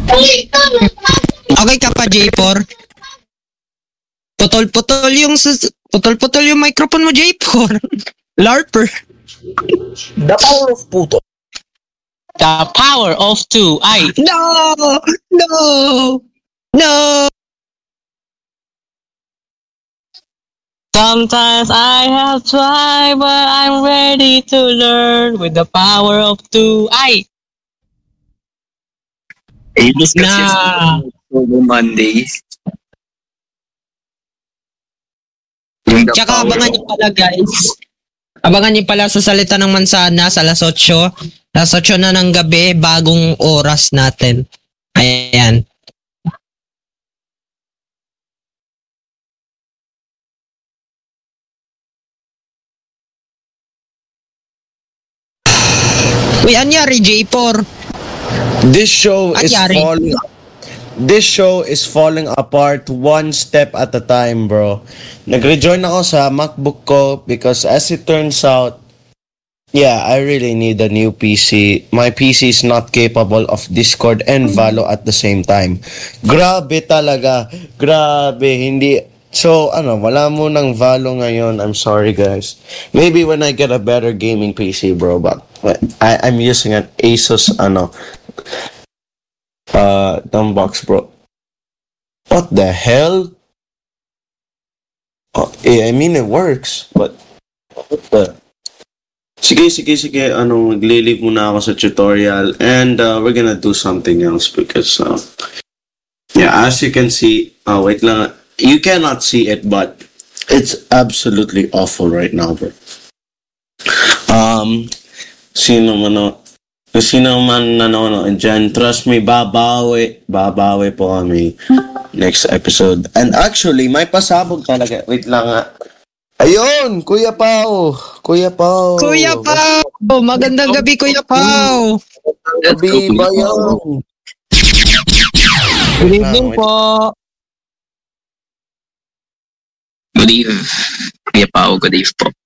Okay ka pa, J4? Putol-putol yung microphone mo, J4. Larper. The power of puto. The power of 2. No. Sometimes I have tried, but I'm ready to learn with the power of 2. Discuss yung Mondays. Tsaka abangan nyo pala, guys. Abangan nyo pala sa Salita ng Mansana sa alas 8. Alas 8 na ng gabi, bagong oras natin. Ayan. Uy, anyari, J4? This show is falling apart one step at a time, bro. Nag-rejoin ako sa MacBook ko because as it turns out, yeah, I really need a new PC. My PC is not capable of Discord and Valo at the same time. Grabe talaga. Grabe, hindi. So, wala mo ng Valo ngayon. I'm sorry, guys. Maybe when I get a better gaming PC, bro, but I'm using an Asus, box, bro. What the hell? I mean, it works, but what the... Sige. Maglilive muna ako sa tutorial and we're gonna do something else because, yeah, as you can see, wait lang, you cannot see it, but it's absolutely awful right now, bro. Sino man nanonood dyan, trust me, babawi po kami next episode. And actually, may pasabog talaga. Wait lang nga. Ayun, Kuya Pao. Magandang gabi, Kuya Pao. Gabi ba yun? Good evening po. Good eve. Kuya Pao, good eve po.